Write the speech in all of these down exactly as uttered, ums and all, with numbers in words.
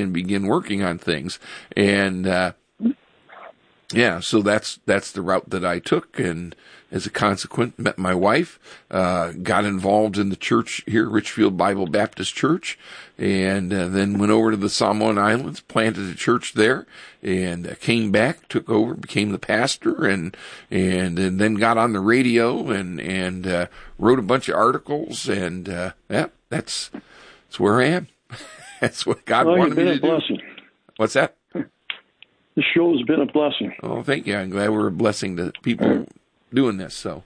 and begin working on things. And, uh, yeah, so that's, that's the route that I took. And as a consequence, met my wife, uh, got involved in the church here, Richfield Bible Baptist Church, and uh, then went over to the Samoan Islands, planted a church there, and uh, came back, took over, became the pastor, and, and, and then got on the radio and, and, uh, wrote a bunch of articles, and, uh, yeah, that's, that's where I am. That's what God well, wanted me to do. Blessing. What's that? The show has been a blessing. Oh, thank you. I'm glad we're a blessing to people doing this. So,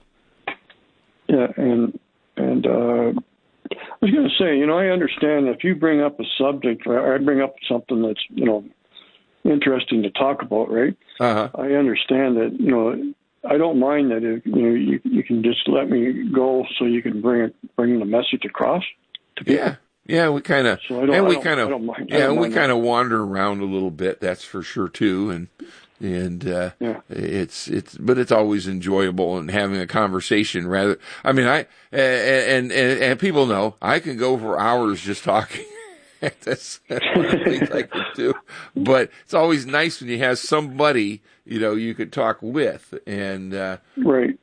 yeah, and and uh, I was going to say, you know, I understand if you bring up a subject, or I bring up something that's, you know, interesting to talk about, right? uh-huh. I understand that, you know, I don't mind that if, you know, you you can just let me go so you can bring it, bring the message across to people. Yeah. Yeah, we kind of, so and we kind of, yeah, and we kind of wander around a little bit. That's for sure too, and and uh, yeah. it's it's, but it's always enjoyable and having a conversation. Rather, I mean, I and and and people know I can go for hours just talking. that's, that's one of the things I can do. But it's always nice when you have somebody, you know, you could talk with, and uh, right.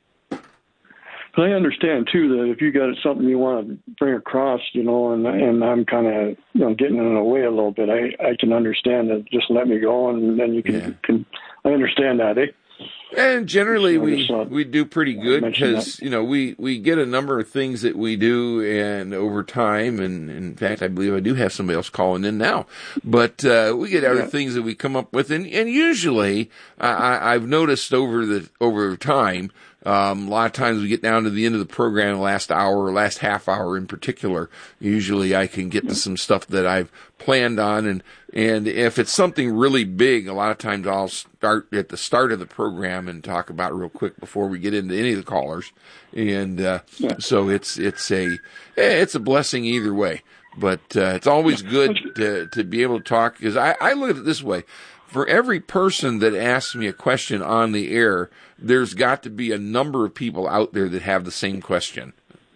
But I understand too that if you got something you want to bring across, you know, and and I'm kind of, you know, getting in the way a little bit, I, I can understand that. Just let me go, and then you can. Yeah. can I understand that, eh? And generally, so we just, uh, we do pretty good because, you know, we, we get a number of things that we do, and over time, and in fact, I believe I do have somebody else calling in now, but uh, we get other yeah. things that we come up with, and, and usually, I, I've noticed over the over time. Um, a lot of times we get down to the end of the program, the last hour or last half hour in particular. Usually I can get to some stuff that I've planned on. And, and if it's something really big, a lot of times I'll start at the start of the program and talk about it real quick before we get into any of the callers. And, uh, yeah. so it's, it's a, it's a blessing either way, but, uh, it's always good to, to be able to talk, because I, I look at it this way. For every person that asks me a question on the air, there's got to be a number of people out there that have the same question.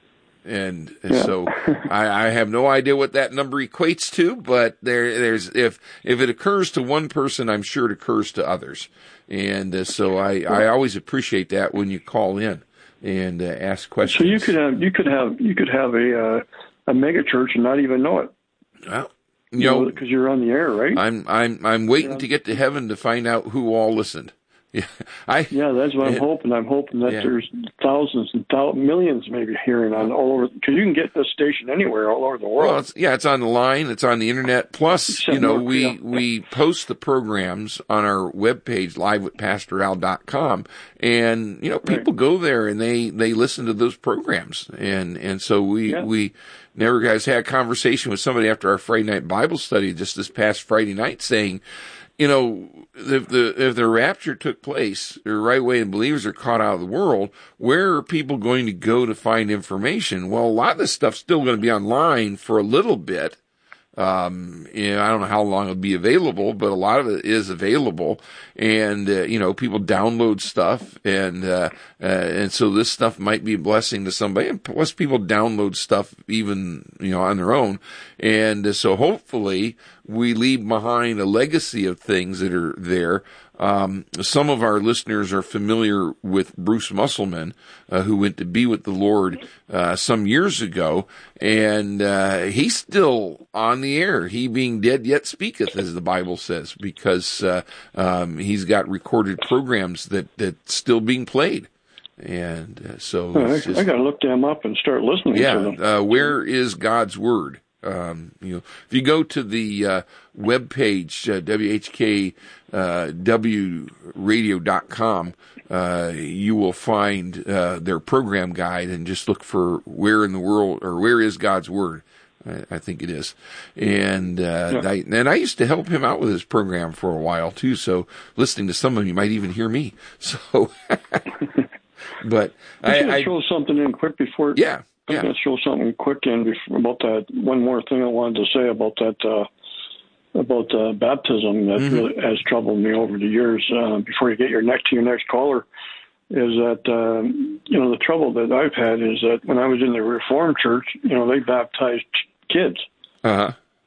And yeah. so I, I have no idea what that number equates to, but there, there's, if, if it occurs to one person, I'm sure it occurs to others. And uh, so I, I always appreciate that when you call in and uh, ask questions. So you could have, you could have, you could have a, uh, a mega church and not even know it. Well, You, you know, because you're on the air, right? I'm I'm I'm waiting yeah. to get to heaven to find out who all listened. Yeah, I. Yeah, that's what I'm it, hoping. I'm hoping that yeah. there's thousands and thousands, millions maybe hearing on all over, because you can get this station anywhere all over the world. Well, it's, yeah, it's on the line. It's on the internet. Plus, you know, we yeah. we post the programs on our webpage, live with pastor al dot com, and you know, people right. go there and they they listen to those programs, and and so we yeah. we. Never guys had a conversation with somebody after our Friday night Bible study just this past Friday night saying, you know, if the, if the rapture took place, the right way and believers are caught out of the world, where are people going to go to find information? Well, a lot of this stuff's still going to be online for a little bit. Um, you know, I don't know how long it'll be available, but a lot of it is available. And, uh, you know, people download stuff, and, uh, uh, and so this stuff might be a blessing to somebody. And plus people download stuff even, you know, on their own. And uh, so hopefully we leave behind a legacy of things that are there. Um, some of our listeners are familiar with Bruce Musselman, uh, who went to be with the Lord, uh, some years ago, and, uh, he's still on the air. He being dead yet speaketh, as the Bible says, because, uh, um, he's got recorded programs that, that's still being played. And, uh, so. Oh, I, just, I gotta look them up and start listening yeah, to them. Uh, where is God's Word? Um, you know, if you go to the, uh, webpage, uh, W H K, uh, W radio dot com, uh, you will find, uh, their program guide, and just look for where in the world, or where is God's Word. I, I think it is. And, uh, yeah. I, and I used to help him out with his program for a while too. So listening to some of them, you might even hear me. So, but I, I, I throw something in quick before. Yeah. I'm yeah. going to throw something quick in before, about that. One more thing I wanted to say about that, uh, about uh, baptism that mm-hmm. really has troubled me over the years. Uh, before you get your next to your next caller, is that um, you know the trouble that I've had is that when I was in the Reformed Church, you know they baptized kids, uh-huh.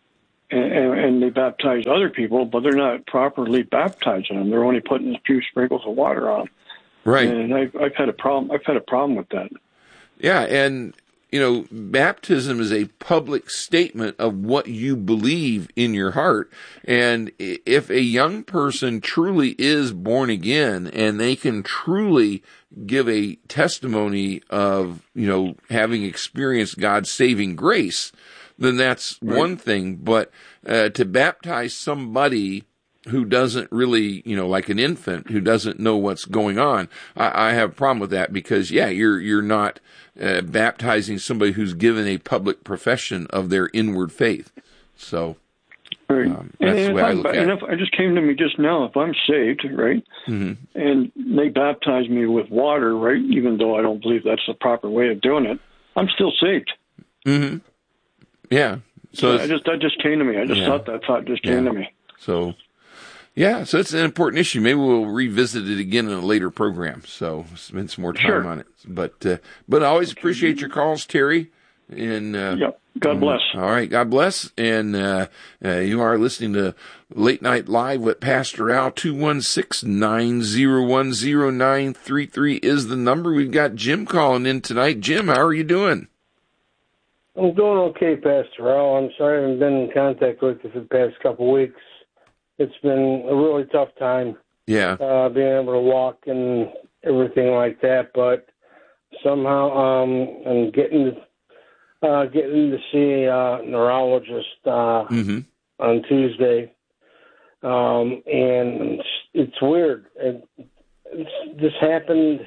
and, and they baptize other people, but they're not properly baptizing them. They're only putting a few sprinkles of water on them. Right. And I've, I've had a problem. I've had a problem with that. Yeah, and you know, baptism is a public statement of what you believe in your heart. And if a young person truly is born again and they can truly give a testimony of, you know, having experienced God's saving grace, then that's right. One thing. But uh, to baptize somebody who doesn't really, you know, like an infant who doesn't know what's going on, I, I have a problem with that because, yeah, you're you're not uh, baptizing somebody who's given a public profession of their inward faith. So right. um, that's and the way I look at it. If I just came to me just now, if I'm saved, right, mm-hmm. and they baptize me with water, right, even though I don't believe that's the proper way of doing it, I'm still saved. Mm-hmm. Yeah. So I just that just came to me. I just yeah. thought that thought just came yeah. to me. So. Yeah, so it's an important issue. Maybe we'll revisit it again in a later program. So spend some more time sure. on it. But uh, but I always appreciate your calls, Terry. And uh, yep. God bless. Um, all right, God bless. And uh, uh, you are listening to Late Night Live with Pastor Al. two one six, nine zero one, zero nine three three is the number. We've got Jim calling in tonight. Jim, how are you doing? I'm doing okay, Pastor Al. I'm sorry I haven't been in contact with you for the past couple of weeks. It's been a really tough time. Yeah. Uh, being able to walk and everything like that, but somehow um, I'm getting uh, getting to see a neurologist uh, mm-hmm. on Tuesday, um, and it's, it's weird. It, it's, this happened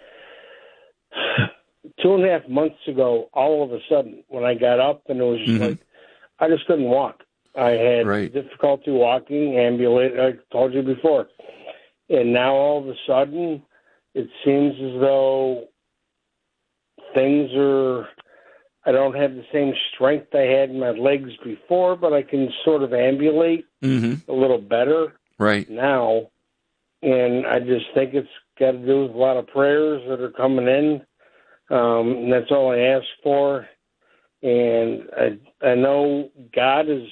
two and a half months ago. All of a sudden, when I got up, and it was just mm-hmm. like I just couldn't walk. I had right. difficulty walking, ambulate, I told you before. And now all of a sudden, it seems as though things are, I don't have the same strength I had in my legs before, but I can sort of ambulate mm-hmm. a little better right now. And I just think it's got to do with a lot of prayers that are coming in. Um, and that's all I ask for. And I, I know God is,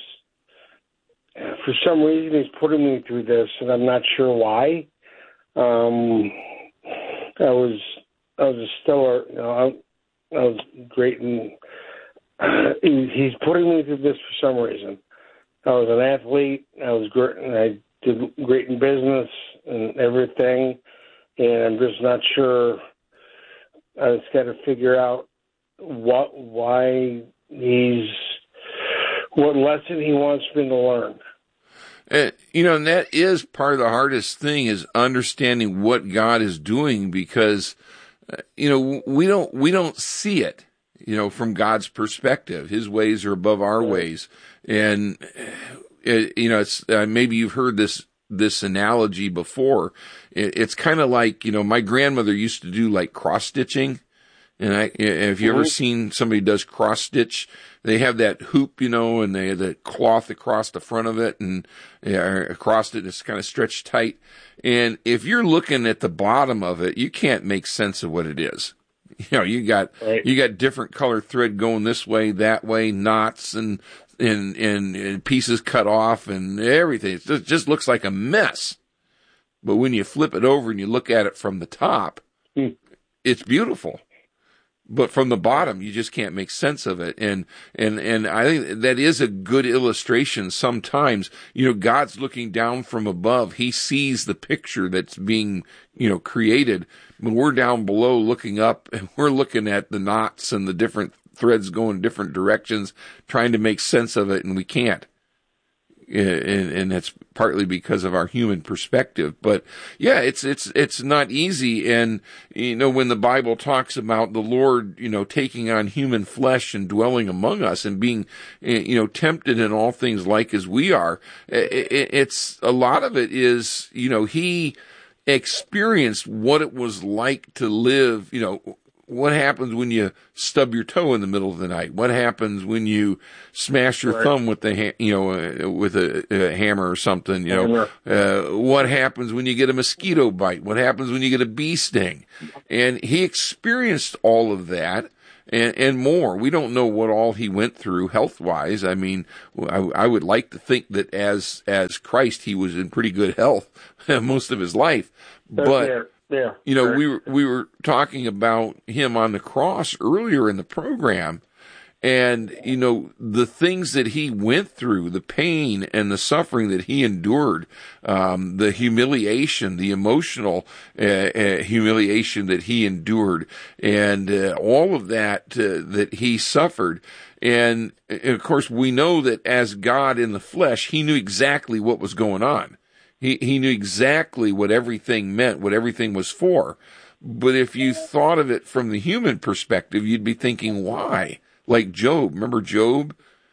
for some reason, he's putting me through this, and I'm not sure why. Um, I was, I was a stiller, you know, I, I was great, and uh, he, he's putting me through this for some reason. I was an athlete. I was great, and I did great in business and everything, and I'm just not sure. I just got to figure out what, why he's, what lesson he wants me to learn. Uh, you know, and that is part of the hardest thing is understanding what God is doing because, uh, you know, we don't, we don't see it, you know, from God's perspective. His ways are above our right. ways. And, it, you know, it's, uh, maybe you've heard this, this analogy before. It, it's kind of like, you know, my grandmother used to do like cross stitching. And I, if you ever seen somebody does cross stitch, they have that hoop, you know, and they have the cloth across the front of it and uh, across it, and it's kind of stretched tight. And if you're looking at the bottom of it, you can't make sense of what it is. You know, you got, right. you got different color thread going this way, that way, knots and, and, and, and pieces cut off and everything. It just, just looks like a mess. But when you flip it over and you look at it from the top, hmm. it's beautiful. But from the bottom, you just can't make sense of it. And, and, and I think that is a good illustration. Sometimes, you know, God's looking down from above. He sees the picture that's being, you know, created. When we're down below looking up and we're looking at the knots and the different threads going different directions, trying to make sense of it, and we can't. And, and that's partly because of our human perspective. But yeah, it's, it's, it's not easy. And, you know, when the Bible talks about the Lord, you know, taking on human flesh and dwelling among us and being, you know, tempted in all things like as we are, it's, a lot of it is, you know, he experienced what it was like to live, you know, what happens when you stub your toe in the middle of the night? What happens when you smash your right. thumb with the, ha- you know, uh, with a, a hammer or something? You know, uh, what happens when you get a mosquito bite? What happens when you get a bee sting? And he experienced all of that, and, and more. We don't know what all he went through health-wise. I mean, I, I would like to think that as as Christ, he was in pretty good health most of his life. But, yeah, yeah, you know, sure. we were, we were talking about him on the cross earlier in the program. And, you know, the things that he went through, the pain and the suffering that he endured, um, the humiliation, the emotional uh, uh, humiliation that he endured, and uh, all of that uh, that he suffered. And, and, of course, we know that as God in the flesh, he knew exactly what was going on. He, he knew exactly what everything meant, what everything was for. But if you thought of it from the human perspective, you'd be thinking, why? Like Job, remember Job?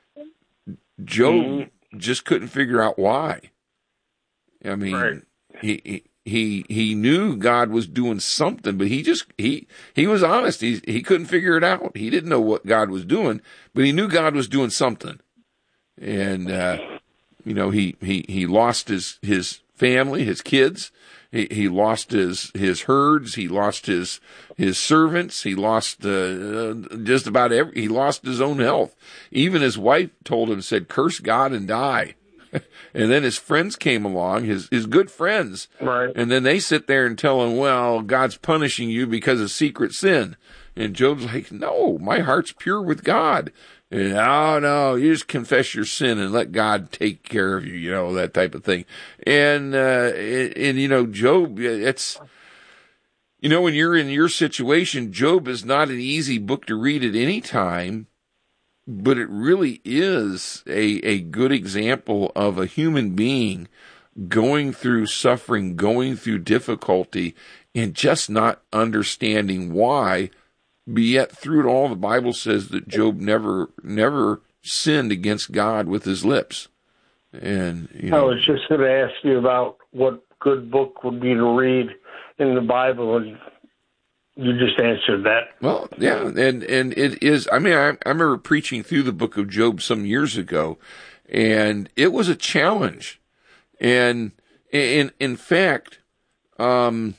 Job mm-hmm. just couldn't figure out why. I mean, right. he he he knew God was doing something, but he just he he was honest. He he couldn't figure it out. He didn't know what God was doing, but he knew God was doing something. And uh, you know, he he he lost his his family, his kids. He, he lost his, his herds. He lost his, his servants. He lost, uh, just about every, he lost his own health. Even his wife told him, said, curse God and die. And then his friends came along, his, his good friends. Right. And then they sit there and tell him, well, God's punishing you because of secret sin. And Job's like, no, my heart's pure with God. And, oh, no, you just confess your sin and let God take care of you, you know, that type of thing. And, uh, and, and, you know, Job, it's, you know, when you're in your situation, Job is not an easy book to read at any time, but it really is a, a good example of a human being going through suffering, going through difficulty, and just not understanding why. But yet, through it all, the Bible says that Job never, never sinned against God with his lips. And you know, I was just going to ask you about what good book would be to read in the Bible, and you just answered that. Well, yeah, and and it is. I mean, I, I remember preaching through the book of Job some years ago, and it was a challenge. And in in fact, um,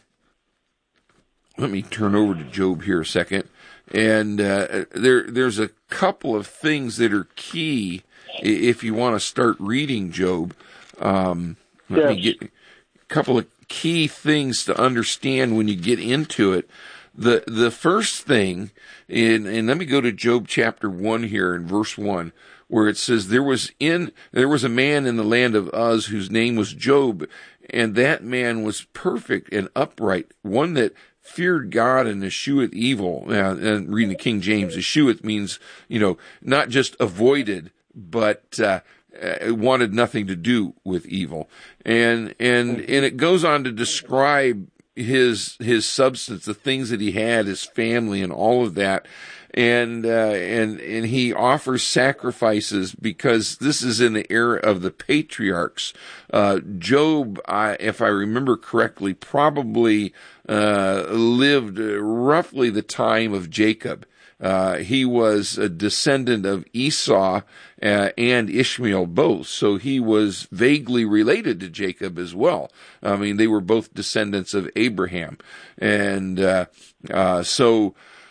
let me turn over to Job here a second. And uh, there, there's a couple of things that are key if you want to start reading Job. Um, let yes. me get a couple of key things to understand when you get into it. The the first thing, in, and let me go to Job chapter one here in verse one, where it says, there was in there was a man in the land of Uz whose name was Job, and that man was perfect and upright, one that feared God and escheweth evil. Now, and reading the King James, escheweth means, you know, not just avoided, but uh, wanted nothing to do with evil. And and and it goes on to describe his his substance, the things that he had, his family, and all of that. And uh, and and he offers sacrifices because this is in the era of the patriarchs. Uh, Job, I, if I remember correctly, probably uh, lived roughly the time of Jacob. Uh, he was a descendant of Esau uh, and Ishmael both, so he was vaguely related to Jacob as well. I mean, they were both descendants of Abraham, and uh, uh, so.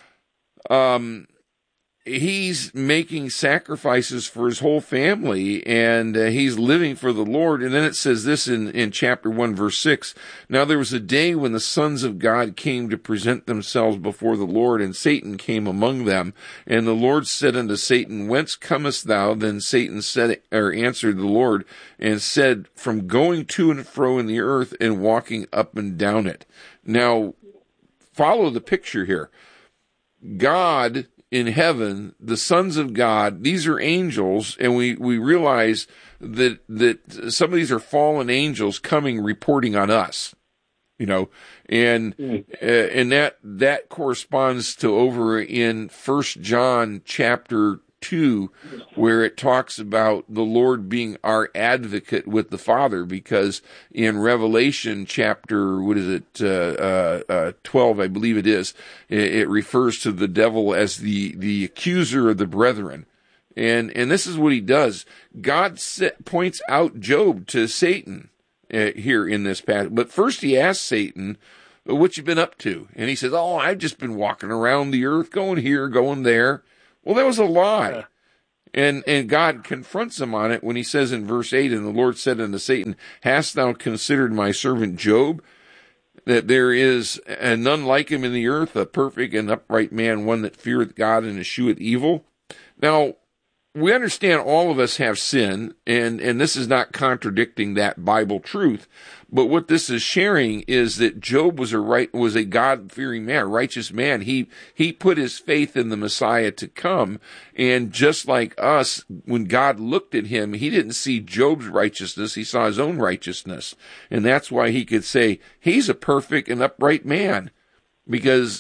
Um, he's making sacrifices for his whole family, and uh, he's living for the Lord. And then it says this in, in chapter one, verse six. Now there was a day when the sons of God came to present themselves before the Lord, and Satan came among them. And the Lord said unto Satan, Whence comest thou? Then Satan said, or answered the Lord, and said, From going to and fro in the earth, and walking up and down it. Now, follow the picture here. God in heaven, the sons of God, these are angels, and we, we realize that, that some of these are fallen angels coming reporting on us, you know, and, mm. uh, and that, that corresponds to over in First John chapter two, where it talks about the Lord being our advocate with the Father, because in Revelation chapter, what is it, uh, uh, uh, twelve, I believe it is, it, it refers to the devil as the, the accuser of the brethren. And, and this is what he does. God set, points out Job to Satan uh, here in this passage. But first he asks Satan, what you been up to? And he says, oh, I've just been walking around the earth, going here, going there. Well, that was a lie. Yeah. And and God confronts him on it when he says in verse eight, and the Lord said unto Satan, hast thou considered my servant Job, that there is none like him in the earth, a perfect and upright man, one that feareth God and escheweth evil? Now, we understand all of us have sin, and, and this is not contradicting that Bible truth. But what this is sharing is that Job was a right, was a God-fearing man, a righteous man. He, he put his faith in the Messiah to come. And just like us, when God looked at him, he didn't see Job's righteousness. He saw his own righteousness. And that's why he could say, he's a perfect and upright man, because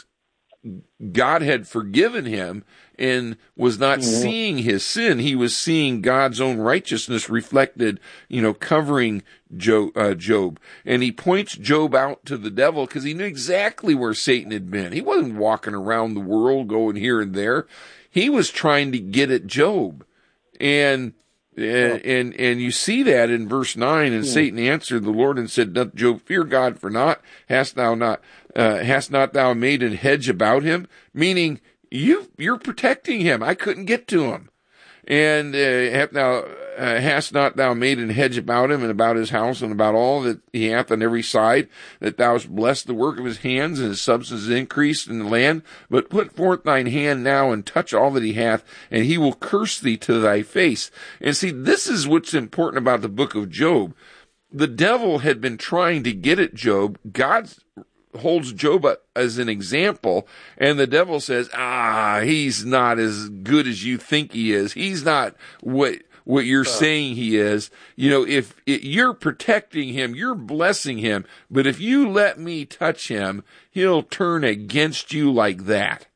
God had forgiven him and was not mm-hmm. seeing his sin. He was seeing God's own righteousness reflected, you know, covering Job. Uh, Job. And he points Job out to the devil because he knew exactly where Satan had been. He wasn't walking around the world going here and there. He was trying to get at Job. And And, and, and you see that in verse nine, and yeah. Satan answered the Lord and said, doth Job fear God for naught? Hast thou not, uh, hast not thou made an hedge about him? Meaning, you, you're protecting him. I couldn't get to him. And, uh, hast thou, uh, hast not thou made an hedge about him and about his house and about all that he hath on every side, that thou hast blessed the work of his hands, and his substance is increased in the land? But put forth thine hand now and touch all that he hath, and he will curse thee to thy face. And see, this is what's important about the book of Job. The devil had been trying to get at Job. God holds Job as an example, and the devil says, ah, he's not as good as you think he is. He's not what what you're uh, saying he is. You know, if it, you're protecting him, you're blessing him, but if you let me touch him, he'll turn against you like that.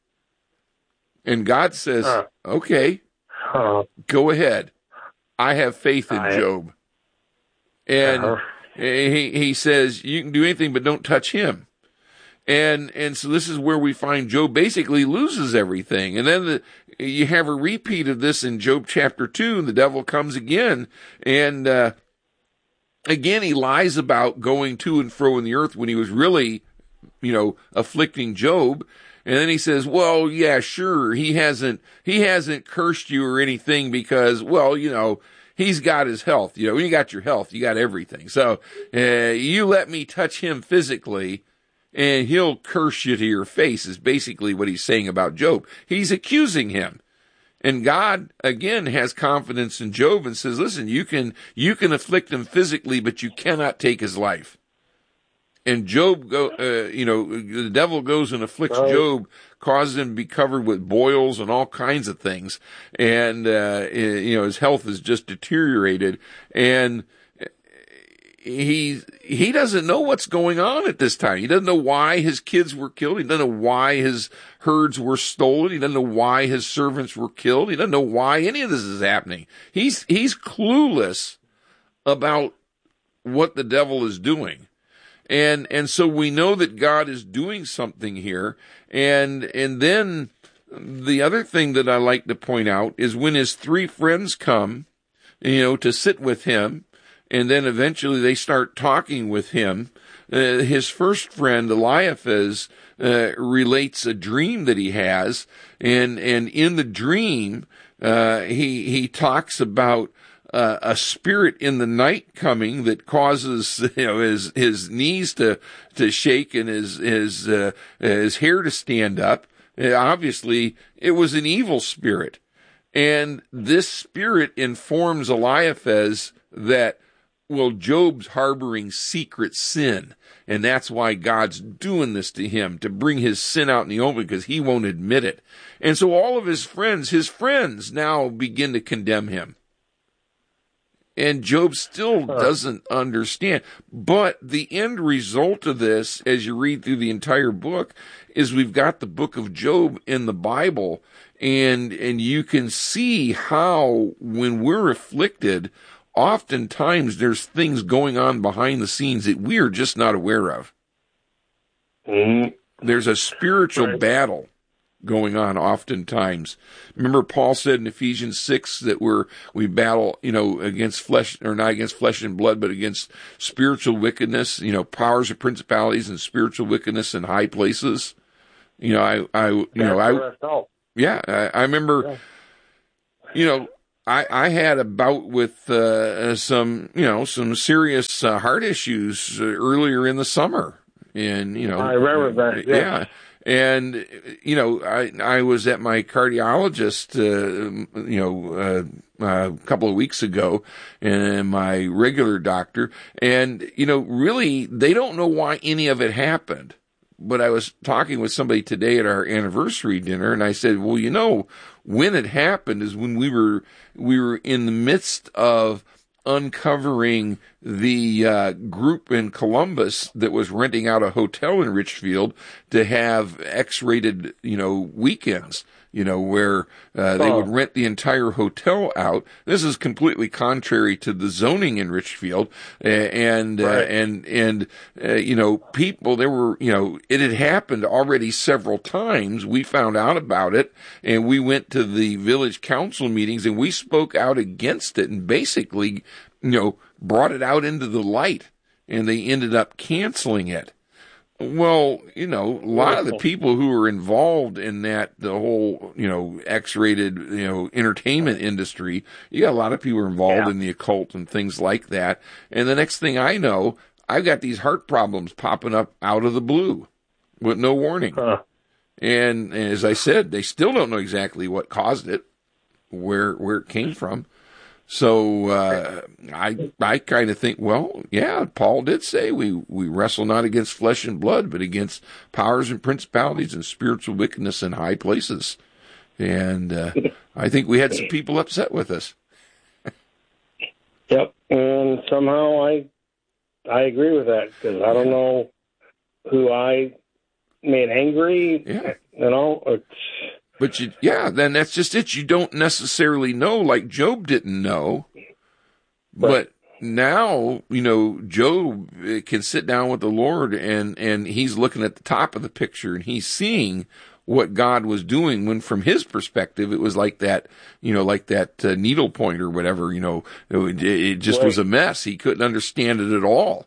And God says, uh, okay, uh, go ahead. I have faith in I, Job. And uh, he, he says, you can do anything, but don't touch him. And, and so this is where we find Job basically loses everything. And then the, you have a repeat of this in Job chapter two. The devil comes again, and, uh, again, he lies about going to and fro in the earth when he was really, you know, afflicting Job. And then he says, well, yeah, sure. He hasn't, he hasn't cursed you or anything because, well, you know, he's got his health. You know, when you got your health, you got everything. So, uh, you let me touch him physically, and he'll curse you to your face, is basically what he's saying about Job. He's accusing him. And God, again, has confidence in Job and says, listen, you can, you can afflict him physically, but you cannot take his life. And Job, go, uh, you know, the devil goes and afflicts right. Job, causes him to be covered with boils and all kinds of things. And, uh, you know, his health is just deteriorated. And he he doesn't know what's going on at this time. He doesn't know why his kids were killed. He doesn't know why his herds were stolen. He doesn't know why his servants were killed. He doesn't know why any of this is happening. He's he's clueless about what the devil is doing. And and so we know that God is doing something here. And and then the other thing that I like to point out is when his three friends come, you know, to sit with him, and then eventually they start talking with him. Uh, his first friend, Eliphaz, uh, relates a dream that he has. And, and in the dream, uh, he, he talks about, uh, a spirit in the night coming that causes, you know, his, his knees to, to shake and his, his, uh, his hair to stand up. Uh, obviously, it was an evil spirit. And this spirit informs Eliphaz that, well, Job's harboring secret sin, and that's why God's doing this to him, to bring his sin out in the open, because he won't admit it. And so all of his friends, his friends now begin to condemn him. And Job still doesn't understand. But the end result of this, as you read through the entire book, is we've got the book of Job in the Bible, and and you can see how when we're afflicted, oftentimes there's things going on behind the scenes that we are just not aware of. Mm-hmm. There's a spiritual right. battle going on oftentimes. Remember Paul said in Ephesians six that we're, we battle, you know, against flesh, or not against flesh and blood, but against spiritual wickedness, you know, powers of principalities and spiritual wickedness in high places. You know, I, I, you know, I, yeah, I, I remember, yeah. you know, I, I had a bout with uh, some, you know, some serious uh, heart issues uh, earlier in the summer. And, you know, I remember that. Yeah. yeah. And, you know, I, I was at my cardiologist, uh, you know, uh, uh, a couple of weeks ago, and my regular doctor. And, you know, really, they don't know why any of it happened. But I was talking with somebody today at our anniversary dinner, and I said, well, you know, when it happened is when we were, we were in the midst of uncovering the uh, group in Columbus that was renting out a hotel in Richfield to have X-rated, you know, weekends, you know, where uh, they oh. would rent the entire hotel out. This is completely contrary to the zoning in Richfield, uh, and right. uh, and and uh, you know, people. There were, you know, it had happened already several times. We found out about it, and we went to the village council meetings, and we spoke out against it, and basically, you know, brought it out into the light, and they ended up canceling it. Well, you know, a lot of the people who were involved in that, the whole, you know, X-rated, you know, entertainment industry, you got a lot of people involved yeah. in the occult and things like that. And the next thing I know, I've got these heart problems popping up out of the blue with no warning. Huh. And, and as I said, they still don't know exactly what caused it, where, where it came from. So, uh, I, I kind of think, well, yeah, Paul did say we, we wrestle not against flesh and blood, but against powers and principalities and spiritual wickedness in high places. And, uh, I think we had some people upset with us. Yep. And somehow I, I agree with that, because I don't know who I made angry. Yeah. You know, it's, But you, yeah, then that's just it. You don't necessarily know, like Job didn't know. But now, you know, Job can sit down with the Lord, and, and he's looking at the top of the picture, and he's seeing what God was doing, when from his perspective, it was like that, you know, like that uh, needle point or whatever, you know, it, it just right. was a mess. He couldn't understand it at all.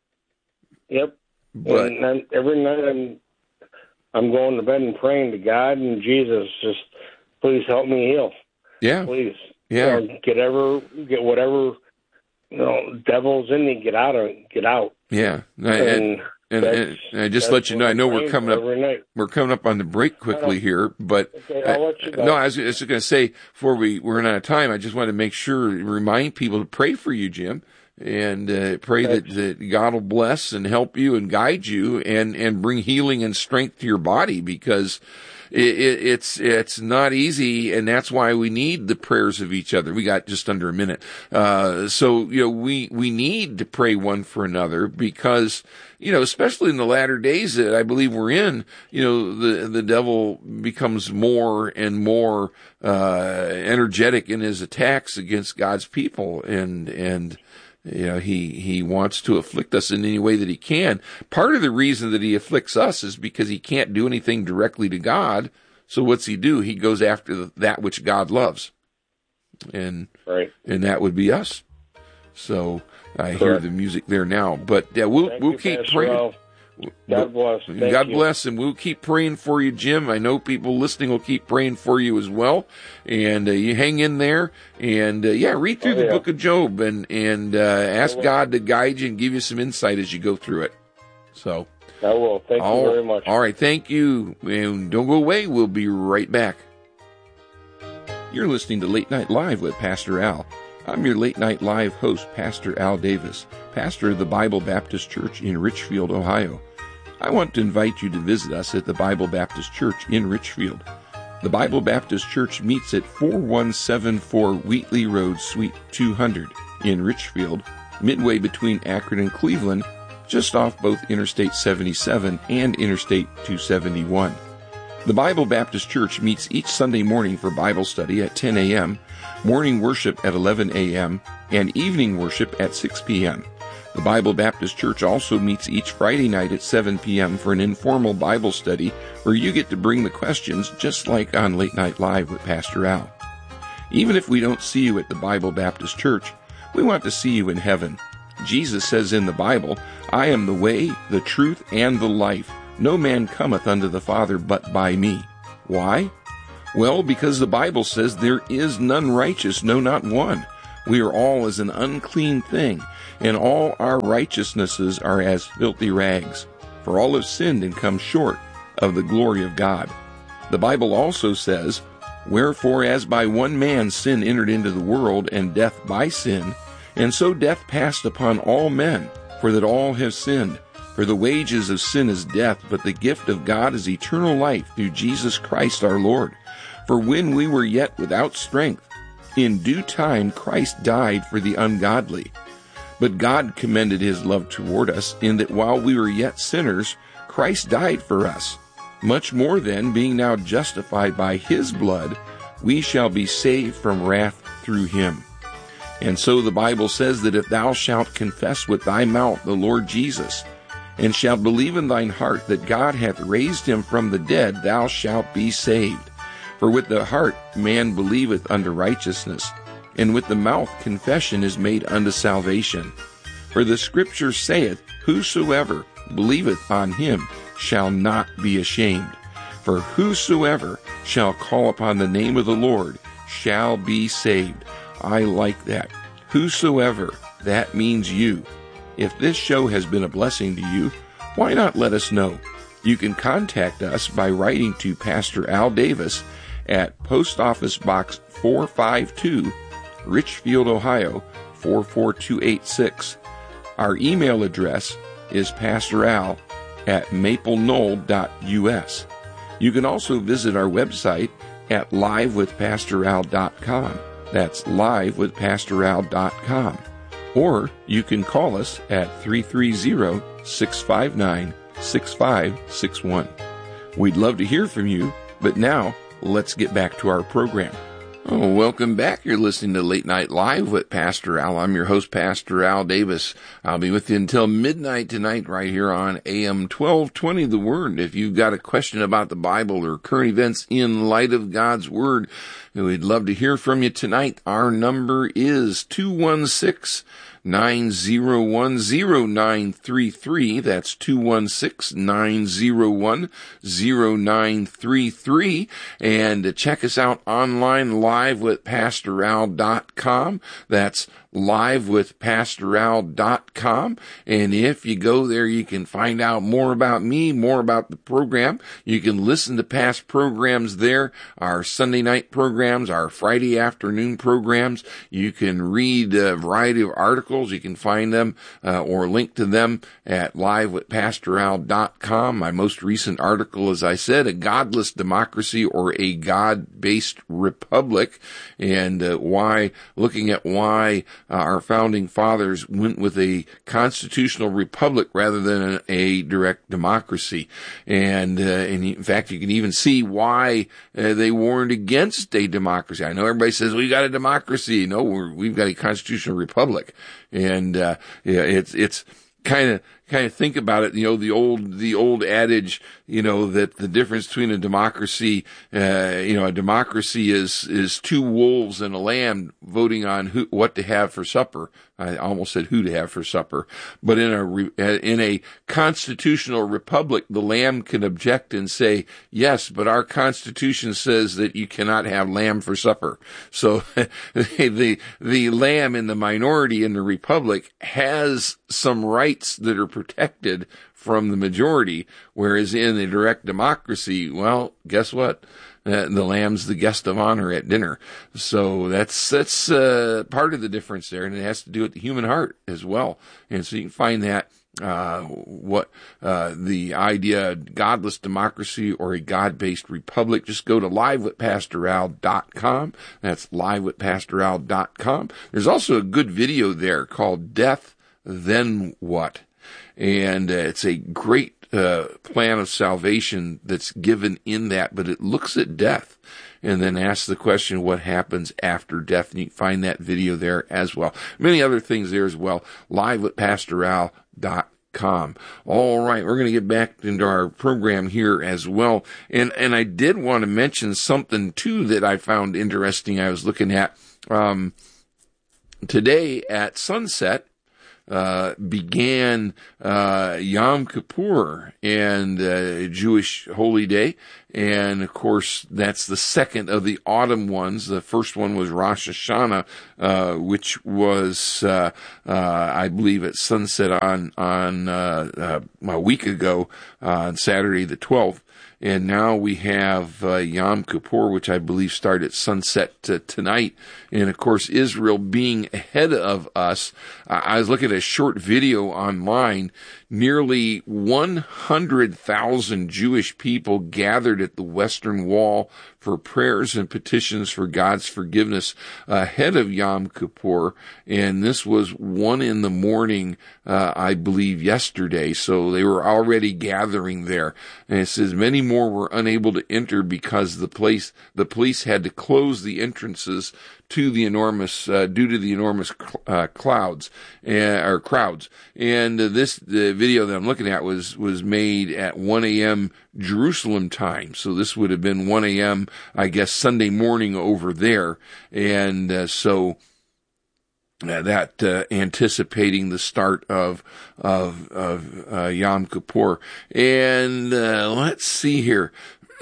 Yep. But and, and every night I'm, I'm going to bed and praying to God and Jesus, just please help me heal. Yeah. Please. Yeah. You know, get ever, get whatever, you know, devil's in me, get out of it, get out. Yeah. And, and, and, and, and I just let you know, I know we're coming up, we're coming up on the break quickly here, but okay, I'll let you go. no, I was just going to say, before we, we're running out of time, I just want to make sure, remind people to pray for you, Jim. And uh, pray that, that God will bless and help you and guide you and, and bring healing and strength to your body, because it, it, it's it's not easy, and that's why we need the prayers of each other. We got just under a minute, uh, so you know we we need to pray one for another, because you know, especially in the latter days that I believe we're in, you know, the the devil becomes more and more uh, energetic in his attacks against God's people, and and. You know, he, he wants to afflict us in any way that he can. Part of the reason that he afflicts us is because he can't do anything directly to God. So what's he do? He goes after the, that which God loves. And, right. and that would be us. So I Correct. hear the music there now, but yeah, we'll, Thank we'll you, keep Pastor praying. Ralph. God bless. Thank God you. bless, and we'll keep praying for you, Jim. I know people listening will keep praying for you as well. And uh, you hang in there, and uh, yeah, read through oh, the yeah. book of Job, and and uh, ask God to guide you and give you some insight as you go through it. So I will. Thank all, you very much. All right, thank you, and don't go away. We'll be right back. You're listening to Late Night Live with Pastor Al. I'm your Late Night Live host, Pastor Al Davis, pastor of the Bible Baptist Church in Richfield, Ohio. I want to invite you to visit us at the Bible Baptist Church in Richfield. The Bible Baptist Church meets at four one seven four Wheatley Road, Suite two hundred in Richfield, midway between Akron and Cleveland, just off both Interstate seventy-seven and Interstate two seventy-one. The Bible Baptist Church meets each Sunday morning for Bible study at ten a.m., morning worship at eleven a.m., and evening worship at six p.m. The Bible Baptist Church also meets each Friday night at seven p.m. for an informal Bible study where you get to bring the questions just like on Late Night Live with Pastor Al. Even if we don't see you at the Bible Baptist Church, we want to see you in heaven. Jesus says in the Bible, "I am the way, the truth, and the life. No man cometh unto the Father but by me." Why? Well, because the Bible says there is none righteous, no, not one. We are all as an unclean thing, and all our righteousnesses are as filthy rags. For all have sinned and come short of the glory of God. The Bible also says, "Wherefore as by one man sin entered into the world, and death by sin, and so death passed upon all men, for that all have sinned. For the wages of sin is death, but the gift of God is eternal life through Jesus Christ our Lord. For when we were yet without strength, in due time Christ died for the ungodly. But God commended his love toward us, in that while we were yet sinners, Christ died for us. Much more then, being now justified by his blood, we shall be saved from wrath through him. And so the Bible says that if thou shalt confess with thy mouth the Lord Jesus, and shalt believe in thine heart that God hath raised him from the dead, thou shalt be saved. For with the heart man believeth unto righteousness, and with the mouth confession is made unto salvation. For the Scripture saith, Whosoever believeth on him shall not be ashamed. For whosoever shall call upon the name of the Lord shall be saved." I like that. Whosoever, that means you. If this show has been a blessing to you, why not let us know? You can contact us by writing to Pastor Al Davis at Post Office Box four five two, Richfield, Ohio four four two eight six. Our email address is pastoral at maple knoll dot u s. You can also visit our website at live with pastor al dot com. That's live with pastor al dot com. Or you can call us at three three zero, six five nine, six five six one. We'd love to hear from you, but now let's get back to our program. Oh, welcome back. You're listening to Late Night Live with Pastor Al. I'm your host, Pastor Al Davis. I'll be with you until midnight tonight right here on A M twelve twenty The Word. If you've got a question about the Bible or current events in light of God's Word, we'd love to hear from you tonight. Our number is two one six, nine zero one, zero nine three three. That's two one six, nine zero one, zero nine three three. And check us out online, live with pastor al dot com. That's live with pastor al dot com. And if you go there, you can find out more about me, more about the program. You can listen to past programs there, our Sunday night programs, our Friday afternoon programs. You can read a variety of articles. You can find them uh, or link to them at live with pastor al dot com. My most recent article, as I said, A Godless Democracy or a God-Based Republic, and uh, why, looking at why Uh, our founding fathers went with a constitutional republic rather than a, a direct democracy. And, uh, and in fact, you can even see why uh, they warned against a democracy. I know everybody says, we got a democracy. No, we're, we've got a constitutional republic. And, uh, yeah, it's, it's kind of, kind of think about it, you know, the old, the old adage, you know, that the difference between a democracy, uh, you know, a democracy is, is two wolves and a lamb voting on who, what to have for supper. I almost said who to have for supper. But in a, in a constitutional republic, the lamb can object and say, yes, but our constitution says that you cannot have lamb for supper. So the, the lamb in the minority in the republic has some rights that are protected from the majority, whereas in a direct democracy, well, guess what? Uh, the lamb's the guest of honor at dinner. So that's that's uh, part of the difference there, and it has to do with the human heart as well. And so you can find that uh what uh the idea godless democracy or a God-based republic. Just go to live with pastor al dot com. That's live with pastor al dot com. There's also a good video there called Death, Then What? And uh, it's a great uh, plan of salvation that's given in that, but it looks at death and then asks the question, what happens after death? And you can find that video there as well. Many other things there as well. live with pastor al dot com. All right, we're going to get back into our program here as well. And and I did want to mention something, too, that I found interesting. I was looking at um, today at sunset. Uh, began uh, Yom Kippur and uh, Jewish holy day. And, of course, that's the second of the autumn ones. The first one was Rosh Hashanah, uh, which was, uh, uh, I believe, at sunset on, on uh, uh, a week ago, uh, on Saturday the twelfth. And now we have uh, Yom Kippur, which I believe started at sunset uh, tonight. And, of course, Israel being ahead of us. Uh, I was looking at a short video online. Nearly one hundred thousand Jewish people gathered at the Western Wall for prayers and petitions for God's forgiveness ahead of Yom Kippur. And this was one in the morning, uh, I believe, yesterday. So they were already gathering there. And it says many more were unable to enter because the place, the police had to close the entrances to the enormous, uh, due to the enormous uh, clouds, uh, or crowds. And uh, this, the video that I'm looking at was, was made at one a.m. Jerusalem time. So this would have been one a.m., I guess, Sunday morning over there. And uh, so uh, that uh, anticipating the start of, of, of uh, Yom Kippur. And uh, let's see here.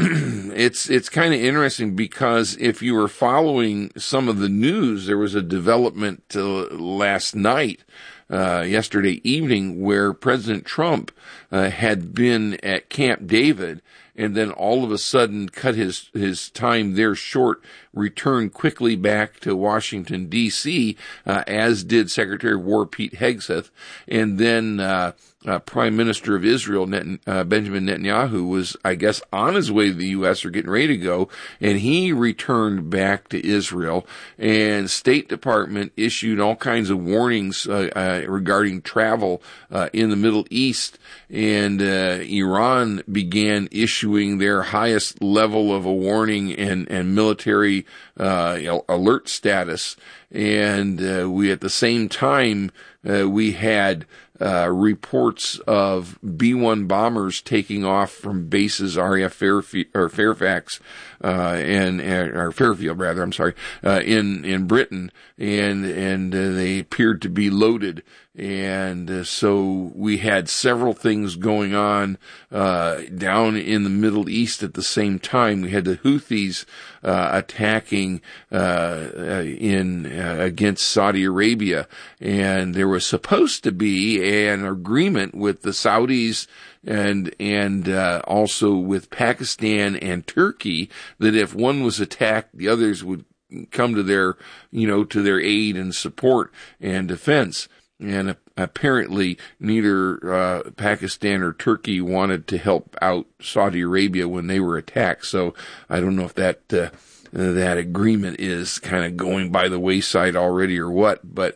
It's it's kind of interesting because if you were following some of the news, there was a development uh, last night, uh, yesterday evening, where President Trump uh, had been at Camp David and then all of a sudden cut his, his time there short, returned quickly back to Washington, D C, uh, as did Secretary of War Pete Hegseth, and then uh, uh, Prime Minister of Israel, Net- uh, Benjamin Netanyahu, was, I guess, on his way to the U S or getting ready to go, and he returned back to Israel, and State Department issued all kinds of warnings uh, uh, regarding travel uh, in the Middle East, and uh, Iran began issuing their highest level of a warning and, and military uh, you know, alert status. And uh, we, at the same time, uh, we had uh, reports of B one bombers taking off from bases R A F Fairf- or Fairfax uh, and or Fairfield, rather. I'm sorry, uh, in in Britain, and and uh, they appeared to be loaded. And uh, so we had several things going on uh, down in the Middle East at the same time. We had the Houthis uh, attacking uh, uh, in uh, against Saudi Arabia, and there was supposed to be an agreement with the Saudis and and uh, also with Pakistan and Turkey that if one was attacked, the others would come to their, you know, to their aid and support and defense. And apparently neither uh, Pakistan or Turkey wanted to help out Saudi Arabia when they were attacked. So I don't know if that uh, that agreement is kind of going by the wayside already or what, but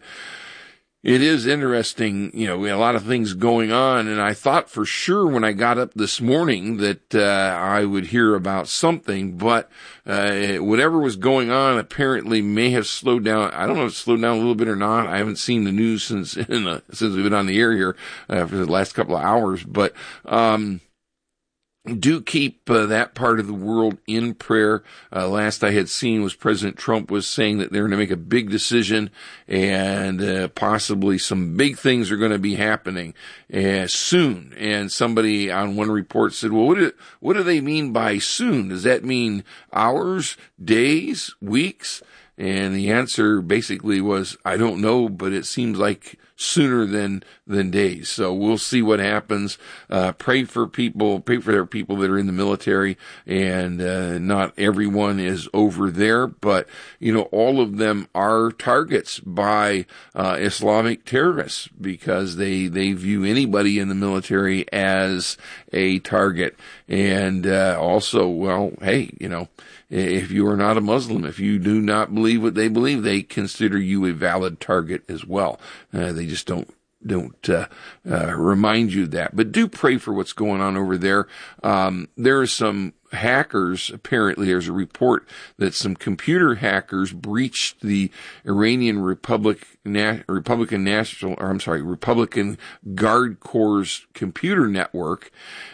it is interesting. You know, we had a lot of things going on, and I thought for sure when I got up this morning that uh, I would hear about something, but uh, whatever was going on apparently may have slowed down. I don't know if it slowed down a little bit or not. I haven't seen the news since in the, since we've been on the air here uh, for the last couple of hours, but um do keep uh, that part of the world in prayer. Uh, last I had seen was President Trump was saying that they're going to make a big decision, and uh, possibly some big things are going to be happening uh, soon. And somebody on one report said, well, what do, what do they mean by soon? Does that mean hours, days, weeks? And the answer basically was, I don't know, but it seems like sooner than, than days. So we'll see what happens. Uh, pray for people, pray for their people that are in the military, and, uh, not everyone is over there, but, you know, all of them are targets by, uh, Islamic terrorists because they, they view anybody in the military as a target. And, uh, also, well, hey, you know, if you are not a Muslim, if you do not believe what they believe, they consider you a valid target as well. Uh, they just don't don't uh, uh, remind you of that. But do pray for what's going on over there. Um, there are some hackers, apparently there's a report that some computer hackers breached the Iranian Republic, Na- Republican National, or I'm sorry, Republican Guard Corps computer network,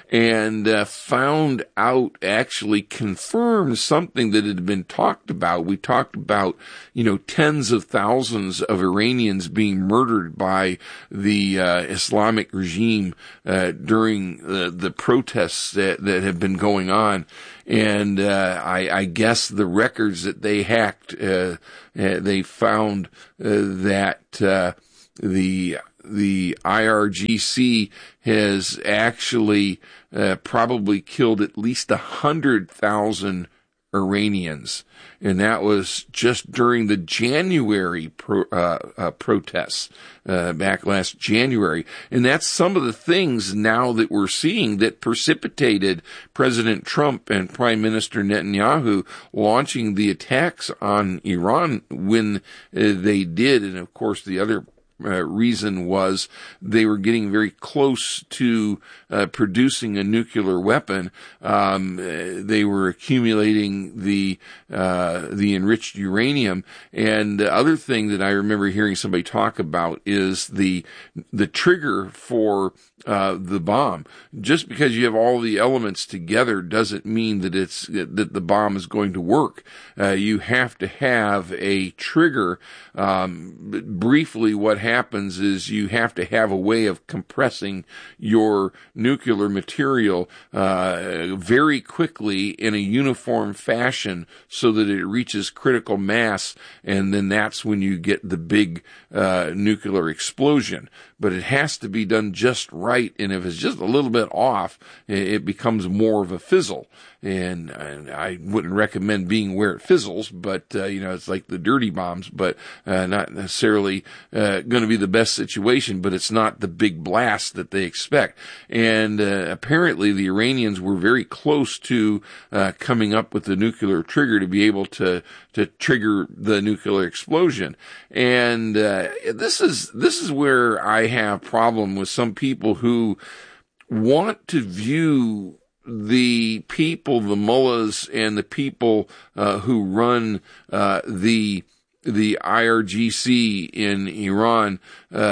and uh, found out, actually confirmed something that had been talked about. We talked about, you know, tens of thousands of Iranians being murdered by the uh, Islamic regime uh, during uh, the protests that, that have been going on. And uh, I, I guess the records that they hacked, uh, uh, they found uh, that uh, the the I R G C has actually uh, probably killed at least a hundred thousand Iranians, and that was just during the January pro, uh, uh, protests uh, back last January. And that's some of the things now that we're seeing that precipitated President Trump and Prime Minister Netanyahu launching the attacks on Iran when uh, they did. And of course, the other Uh, reason was they were getting very close to uh, producing a nuclear weapon. Um, they were accumulating the uh, the enriched uranium. And the other thing that I remember hearing somebody talk about is the the trigger for uh, the bomb. Just because you have all the elements together doesn't mean that it's that the bomb is going to work. Uh, you have to have a trigger. Um, briefly, what happens is you have to have a way of compressing your nuclear material uh, very quickly in a uniform fashion so that it reaches critical mass, and then that's when you get the big uh, nuclear explosion. But it has to be done just right, and if it's just a little bit off, it becomes more of a fizzle. And I wouldn't recommend being where it fizzles, but, uh, you know, it's like the dirty bombs, but uh, not necessarily uh, going to be the best situation, but it's not the big blast that they expect. And uh, apparently the Iranians were very close to uh, coming up with the nuclear trigger to be able to to trigger the nuclear explosion. And uh, this is this is where I have problem with some people who want to view the people, the mullahs, and the people uh, who run uh, the the I R G C in Iran.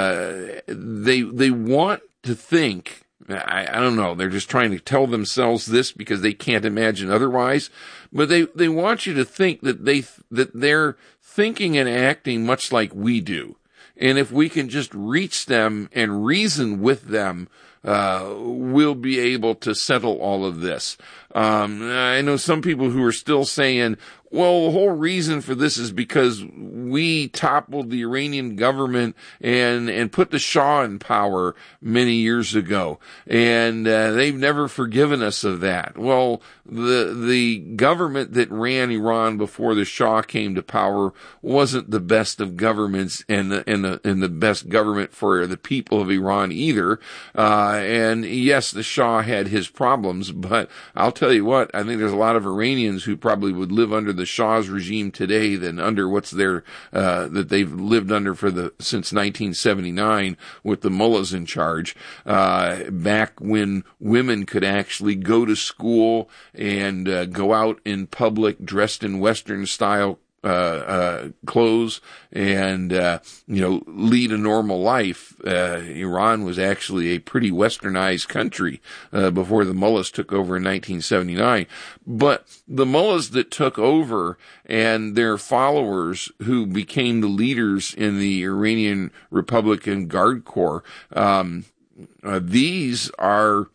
Uh, they they want to think. I, I don't know. They're just trying to tell themselves this because they can't imagine otherwise. But they, they want you to think that they that they're thinking and acting much like we do. And if we can just reach them and reason with them, uh, we'll be able to settle all of this. Um, I know some people who are still saying, well, the whole reason for this is because we toppled the Iranian government and, and put the Shah in power many years ago. And, uh, they've never forgiven us of that. Well, the, the government that ran Iran before the Shah came to power wasn't the best of governments and the, and the, and the best government for the people of Iran either. Uh, and yes, the Shah had his problems, but I'll tell you what, I think there's a lot of Iranians who probably would live under the Shah's regime today than under what's there, uh, that they've lived under for the, since nineteen seventy-nine with the mullahs in charge, uh, back when women could actually go to school and, uh, go out in public dressed in Western style Uh, uh, clothes and, uh, you know, lead a normal life. Uh, Iran was actually a pretty westernized country, uh, before the mullahs took over in nineteen seventy-nine. But the mullahs that took over and their followers who became the leaders in the Iranian Republican Guard Corps, um, uh, these are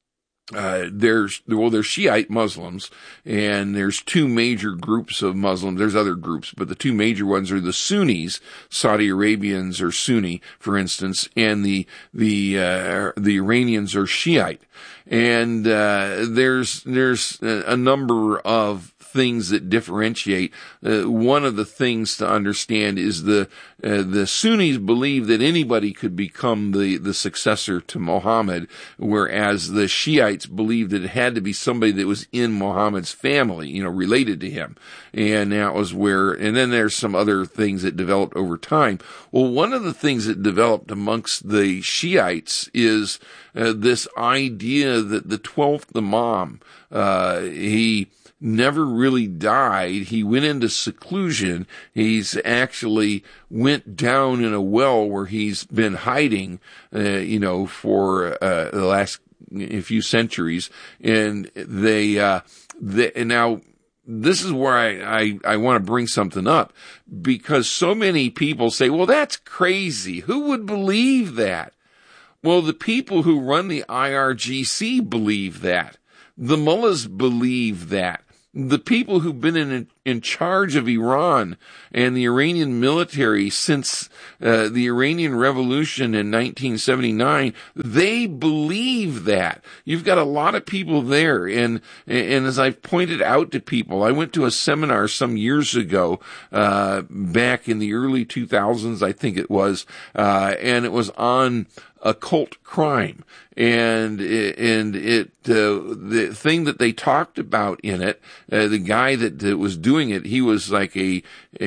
Uh, there's, well, there's Shiite Muslims, and there's two major groups of Muslims. There's other groups, but the two major ones are the Sunnis. Saudi Arabians are Sunni, for instance, and the, the, uh, the Iranians are Shiite. And, uh, there's, there's a number of things that differentiate. Uh, one of the things to understand is the uh, the Sunnis believe that anybody could become the, the successor to Muhammad, whereas the Shiites believed that it had to be somebody that was in Muhammad's family, you know, related to him. And that was where, and then there's some other things that developed over time. Well, one of the things that developed amongst the Shiites is uh, this idea that the twelfth Imam, uh, he never really died. He went into seclusion. He's actually went down in a well where he's been hiding, uh, you know, for uh, the last few centuries. And they, uh, they, and now this is where I, I, I want to bring something up, because so many people say, well, that's crazy. Who would believe that? Well, the people who run the I R G C believe that. The mullahs believe that. The people who've been in in charge of Iran and the Iranian military since uh, the Iranian Revolution in nineteen seventy-nine, they believe that. You've got a lot of people there, and and as I've pointed out to people, I went to a seminar some years ago, uh, back in the early two thousands, I think it was, uh, and it was on occult crime. And it, and it, uh, the thing that they talked about in it, uh, the guy that, that was doing it, he was like a,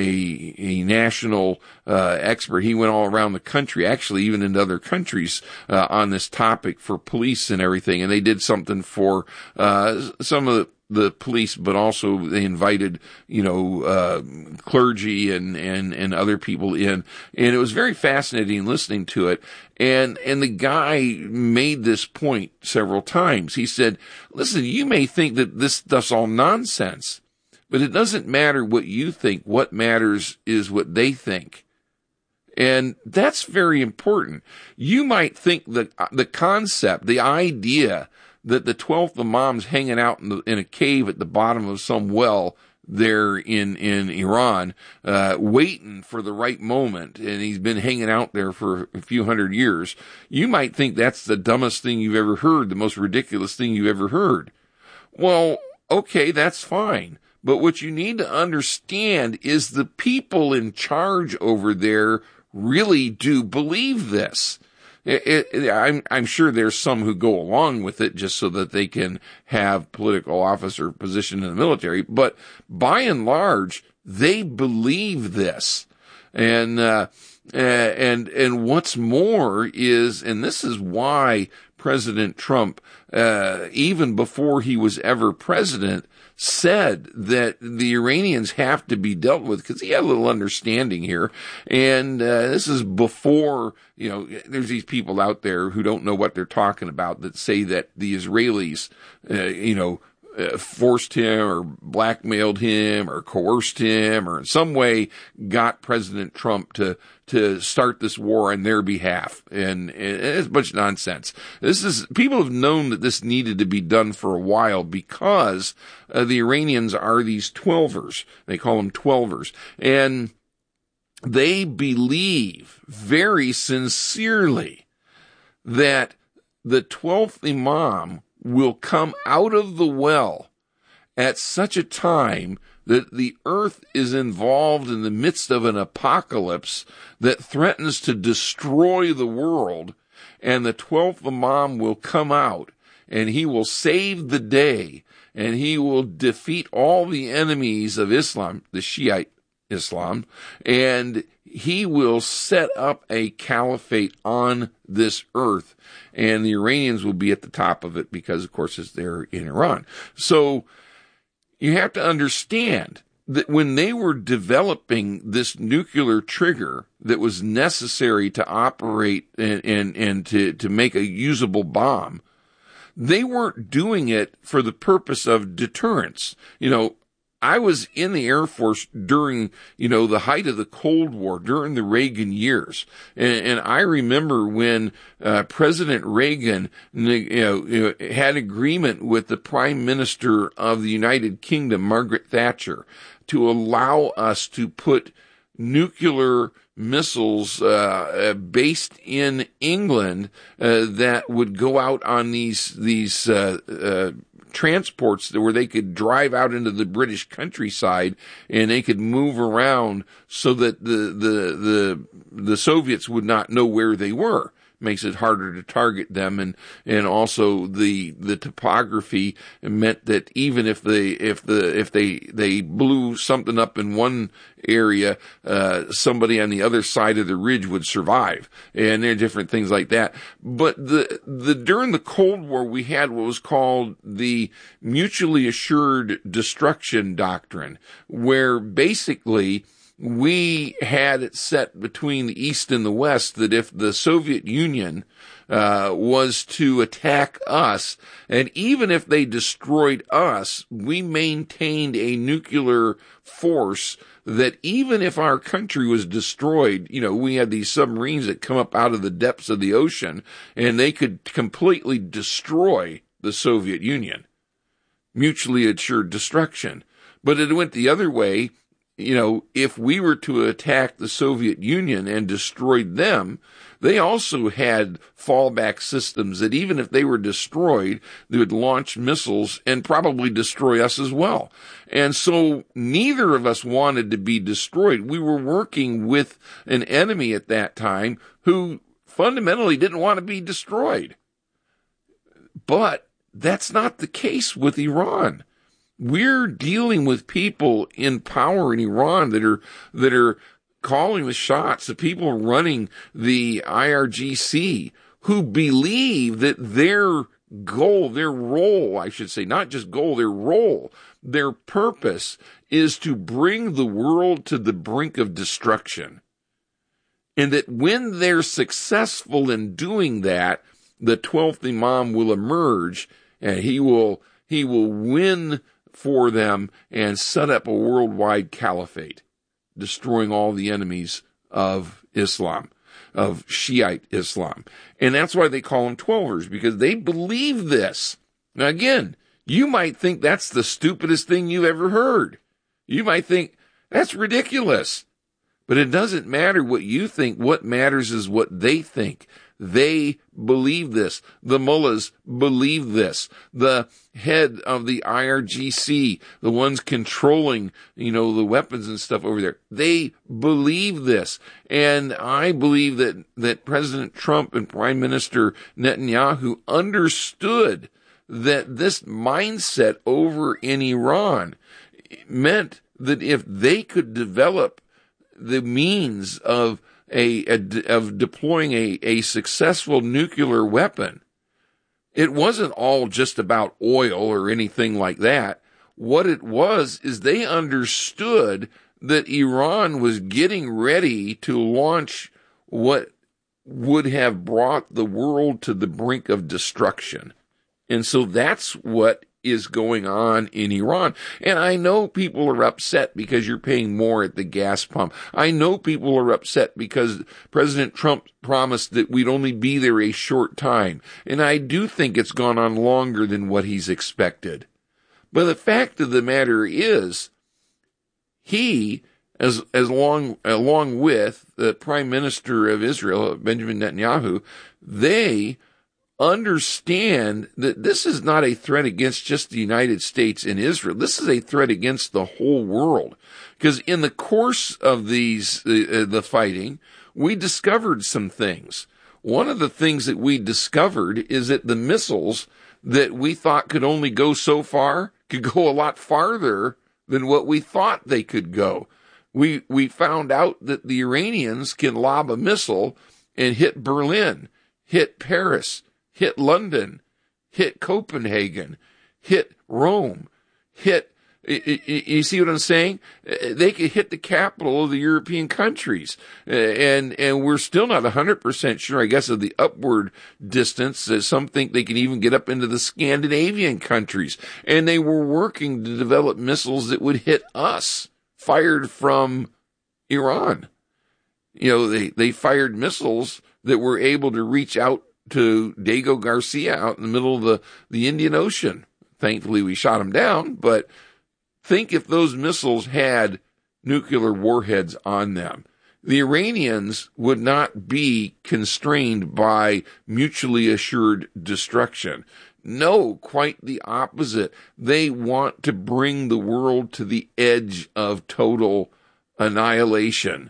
a, a national, uh, expert. He went all around the country, actually even into other countries, uh, on this topic for police and everything. And they did something for, uh, some of the, the police, but also they invited, you know, uh, clergy and, and, and other people in. And it was very fascinating listening to it. And, and the guy made this point several times. He said, listen, you may think that this stuff's all nonsense, but it doesn't matter what you think. What matters is what they think. And that's very important. You might think that the concept, the idea that the twelfth Imam's hanging out in, the, in a cave at the bottom of some well there in, in Iran, uh, waiting for the right moment, and he's been hanging out there for a few hundred years. You might think that's the dumbest thing you've ever heard, the most ridiculous thing you've ever heard. Well, okay, that's fine. But what you need to understand is the people in charge over there really do believe this. It, it, I'm, I'm sure there's some who go along with it just so that they can have political office or position in the military. But by and large, they believe this. And, uh, and, and what's more is, and this is why President Trump, uh, even before he was ever president, said that the Iranians have to be dealt with, because he had a little understanding here. And uh, this is before, you know, there's these people out there who don't know what they're talking about that say that the Israelis, uh, you know, uh, forced him or blackmailed him or coerced him or in some way got President Trump to to start this war on their behalf. And, and it's a bunch of nonsense. This is, people have known that this needed to be done for a while because uh, the Iranians are these twelvers. They call them twelvers. And they believe very sincerely that the twelfth Imam will come out of the well at such a time that the earth is involved in the midst of an apocalypse that threatens to destroy the world, and the twelfth Imam will come out, and he will save the day, and he will defeat all the enemies of Islam, the Shiite Islam, and he will set up a caliphate on this earth, and the Iranians will be at the top of it because, of course, it's there in Iran. So you have to understand that when they were developing this nuclear trigger that was necessary to operate and, and, and to, to make a usable bomb, they weren't doing it for the purpose of deterrence. You know, I was in the Air Force during, you know, the height of the Cold War, during the Reagan years. And, and I remember when uh, President Reagan, you know, you know, had agreement with the Prime Minister of the United Kingdom, Margaret Thatcher, to allow us to put nuclear missiles uh, based in England uh, that would go out on these these uh, uh, transports where they could drive out into the British countryside and they could move around so that the, the, the, the Soviets would not know where they were. Makes it harder to target them, and, and also the, the topography meant that even if they, if the, if they, they blew something up in one area, uh, somebody on the other side of the ridge would survive. And there are different things like that. But the, the, during the Cold War, we had what was called the mutually assured destruction doctrine, where basically we had it set between the East and the West that if the Soviet Union uh was to attack us, and even if they destroyed us, we maintained a nuclear force that even if our country was destroyed, you know, we had these submarines that come up out of the depths of the ocean, and they could completely destroy the Soviet Union. Mutually assured destruction. But it went the other way. You know, if we were to attack the Soviet Union and destroyed them, they also had fallback systems that even if they were destroyed, they would launch missiles and probably destroy us as well. And so neither of us wanted to be destroyed. We were working with an enemy at that time who fundamentally didn't want to be destroyed. But that's not the case with Iran. We're dealing with people in power in Iran that are, that are calling the shots, the people running the I R G C, who believe that their goal, their role, I should say, not just goal, their role, their purpose is to bring the world to the brink of destruction. And that when they're successful in doing that, the twelfth Imam will emerge and he will, he will win for them and set up a worldwide caliphate, destroying all the enemies of Islam, of Shiite Islam. And that's why they call them Twelvers, because they believe this. Now again, you might think that's the stupidest thing you've ever heard. You might think that's ridiculous. But it doesn't matter what you think. What matters is what they think. They believe this. The mullahs believe this. The head of the I R G C, the ones controlling, you know, the weapons and stuff over there, they believe this. And I believe that, that President Trump and Prime Minister Netanyahu understood that this mindset over in Iran meant that if they could develop the means of A, a of deploying a, a successful nuclear weapon, it wasn't all just about oil or anything like that. What it was is they understood that Iran was getting ready to launch what would have brought the world to the brink of destruction. And so that's what is going on in Iran. And I know people are upset because you're paying more at the gas pump. I know people are upset because President Trump promised that we'd only be there a short time. And I do think it's gone on longer than what he's expected. But the fact of the matter is, he, as, as long, along with the Prime Minister of Israel, Benjamin Netanyahu, they understand that this is not a threat against just the United States and Israel. This is a threat against the whole world. Because in the course of these, uh, the fighting, we discovered some things. One of the things that we discovered is that the missiles that we thought could only go so far could go a lot farther than what we thought they could go. We, we found out that the Iranians can lob a missile and hit Berlin, hit Paris, hit London, hit Copenhagen, hit Rome, hit, you see what I'm saying? They could hit the capital of the European countries. And, and we're still not one hundred percent sure, I guess, of the upward distance. Some think they can even get up into the Scandinavian countries. And they were working to develop missiles that would hit us, fired from Iran. You know, they, they fired missiles that were able to reach out to Diego Garcia out in the middle of the, the Indian Ocean. Thankfully, we shot him down, but think if those missiles had nuclear warheads on them. the Iranians would not be constrained by mutually assured destruction. No, quite the opposite. They want to bring the world to the edge of total annihilation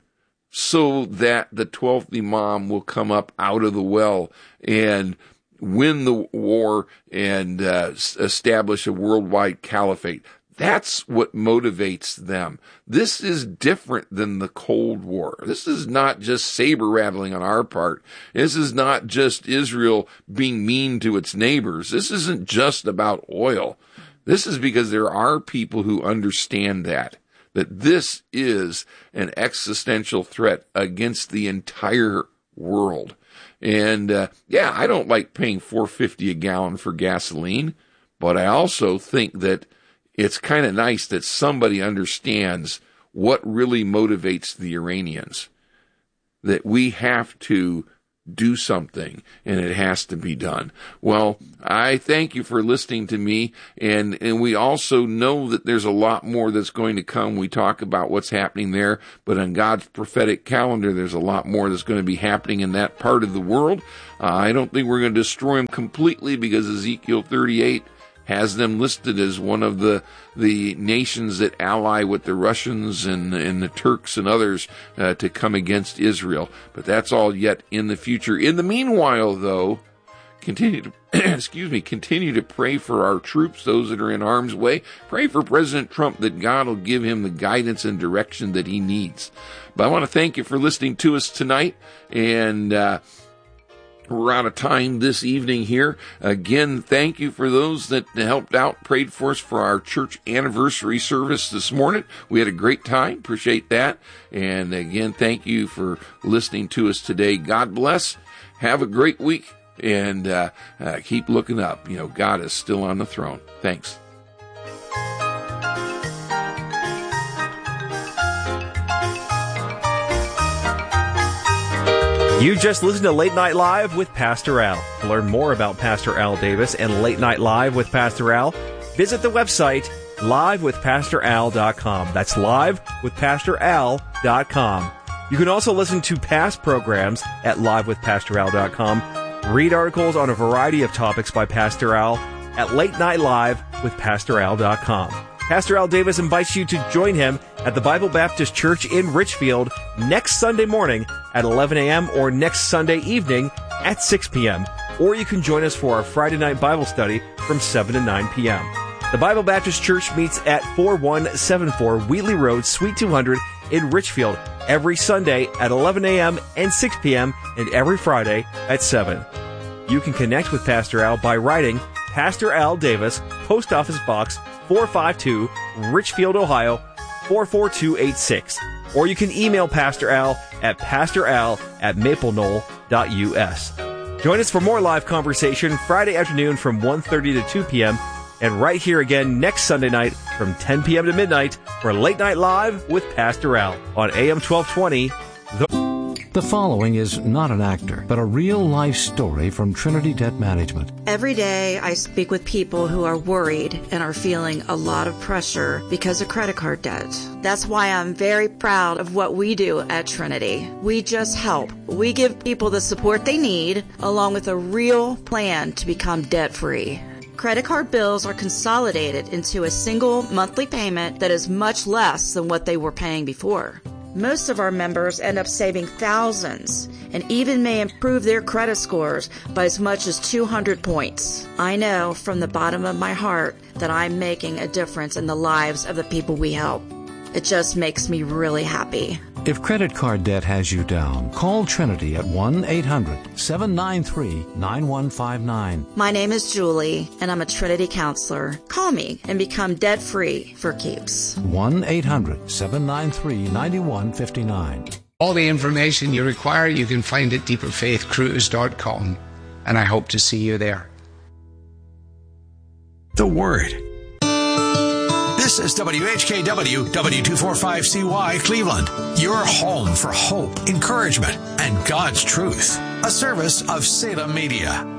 so that the twelfth Imam will come up out of the well and win the war and uh, establish a worldwide caliphate. That's what motivates them. This is different than the Cold War. This is not just saber rattling on our part. This is not just Israel being mean to its neighbors. This isn't just about oil. This is because there are people who understand that, that this is an existential threat against the entire world. And, uh, yeah, I don't like paying four dollars and fifty cents a gallon for gasoline, but I also think that it's kind of nice that somebody understands what really motivates the Iranians, that we have to do something and it has to be done. Well, I thank you for listening to me, and, and we also know that there's a lot more that's going to come. We talk about what's happening there, but on God's prophetic calendar, there's a lot more that's going to be happening in that part of the world. Uh, I don't think we're going to destroy them completely, because Ezekiel thirty-eight has them listed as one of the the nations that ally with the Russians and, and the Turks and others uh, to come against Israel. But that's all yet in the future. In the meanwhile, though, continue to excuse me, continue to pray for our troops, those that are in harm's way. Pray for President Trump that God will give him the guidance and direction that he needs. But I want to thank you for listening to us tonight, and uh we're out of time this evening here. Again, thank you for those that helped out, prayed for us for our church anniversary service this morning. We had a great time. Appreciate that. And again, thank you for listening to us today. God bless. Have a great week, and uh, uh, keep looking up. You know, God is still on the throne. Thanks. You just listened to Late Night Live with Pastor Al. To learn more about Pastor Al Davis and Late Night Live with Pastor Al, visit the website live with pastor al dot com. That's live with pastor al dot com. You can also listen to past programs at live with pastor al dot com. Read articles on a variety of topics by Pastor Al at late night live with pastor al dot com. Pastor Al Davis invites you to join him at the Bible Baptist Church in Richfield next Sunday morning at eleven a.m. or next Sunday evening at six p.m. Or you can join us for our Friday night Bible study from seven to nine p.m. The Bible Baptist Church meets at forty-one seventy-four Wheatley Road, Suite two hundred in Richfield every Sunday at eleven a.m. and six p.m. and every Friday at seven. You can connect with Pastor Al by writing Pastor Al Davis, Post Office Box four five two, Richfield, Ohio, four four two eight six. Or you can email Pastor Al at pastor al at maple knoll dot u s. Join us for more live conversation Friday afternoon from one thirty to two p.m. and right here again next Sunday night from ten p.m. to midnight for Late Night Live with Pastor Al on A M twelve twenty. The The following is not an actor, but a real-life story from Trinity Debt Management. Every day I speak with people who are worried and are feeling a lot of pressure because of credit card debt. That's why I'm very proud of what we do at Trinity. We just help. We give people the support they need, along with a real plan to become debt-free. Credit card bills are consolidated into a single monthly payment that is much less than what they were paying before. Most of our members end up saving thousands and even may improve their credit scores by as much as two hundred points. I know from the bottom of my heart that I'm making a difference in the lives of the people we help. It just makes me really happy. If credit card debt has you down, call Trinity at one eight hundred seven nine three nine one five nine. My name is Julie, and I'm a Trinity counselor. Call me and become debt-free for keeps. one eight hundred seven nine three nine one five nine. All the information you require you can find at deeper faith cruise dot com, and I hope to see you there. The Word. This is W H K W, W two forty-five C Y, Cleveland. Your home for hope, encouragement, and God's truth. A service of Salem Media.